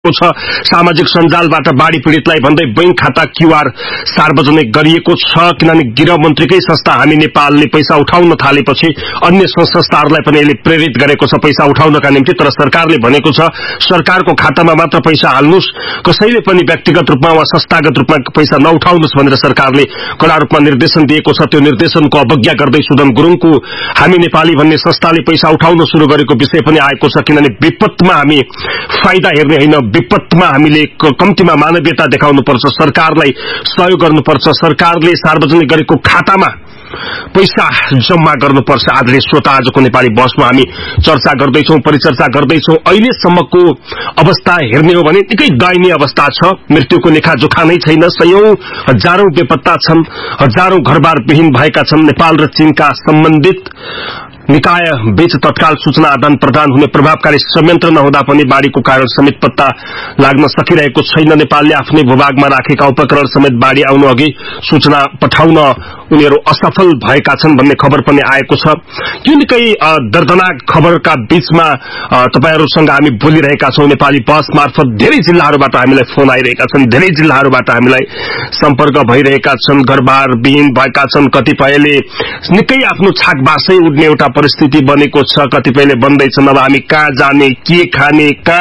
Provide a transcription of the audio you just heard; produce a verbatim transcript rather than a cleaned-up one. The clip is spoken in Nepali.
छ। सामाजिक सञ्जालबाट बाढी पीडितलाई भन्दै बैंक खाता क्यूआर सार्वजनिक गरिएको छ, किनभने गृह मन्त्रीकै संस्था हामी नेपालले पैसा उठाउन थालेपछि अन्य संस्थाहरूलाई पनि यसले प्रेरित गरेको छ पैसा उठाउनका निम्ति। तर सरकारले भनेको छ सरकारको खातामा मात्र पैसा हाल्नुस्, कसैले पनि व्यक्तिगत रूपमा वा संस्थागत रूपमा पैसा नउठाउनुस् भनेर सरकारले कड़ा रूपमा निर्देशन दिएको छ। त्यो निर्देशनको अवज्ञा गर्दै सुदन गुरुङको हामी नेपाली भन्ने संस्थाले पैसा उठाउन शुरू गरेको विषय पनि आएको छ। किनभने विपदमा हामी फाइदा हेर्ने होइन, विपदमा हामीले कम्तीमा मानवीयता देखाउनुपर्छ, सरकारलाई सहयोग गर्नुपर्छ, सरकारले सार्वजनिक गरेको खातामा पैसा जम्मा गर्नुपर्छ। आदरणीय श्रोता, आजको नेपाली बसमा हामी चर्चा गर्दैछौं, परिचर्चा गर्दैछौं। अहिलेसम्मको अवस्था हेर्ने हो भने निकै दयनीय अवस्था छ। मृत्युको लेखाजोखा नै छैन, सयौं हजारौं बेपत्ता छन्, हजारौं घरबार विहीन भएका छन्। नेपाल र चीनका सम्बन्धित निकाय बीच तत्काल सूचना आदान प्रदान हुने प्रभावकारी संयन्त्र नहुँदा पनि बाढ़ीको कारण समेत पत्ता लाग्न सकिरहेको छैन। नेपालले आफ्नै भूभागमा राखेका उपकरण समेत बाढ़ी आउनु अघि सूचना पठाउन उनीहरू असफल भएका छन् भन्ने खबर पनि आएको छ। यो निकै दर्दनाक खबरका बीचमा तपाईहरूसँग हामी बोलिरहेका छौं। नेपाली बस मार्फत धेरै जिल्लाहरूबाट हामीलाई फोन आइरहेका छन्, धेरै जिल्लाहरूबाट हामीलाई सम्पर्क भइरहेका छन्। घरबार विहीन भएका छन्, कतिपयले निकै आफ्नो छाकबासै उड्ने एउटा परिस्थिति बनेको छ, कतिपयले भन्दैछन् अब हामी कहाँ जाने, के खाने, कहाँ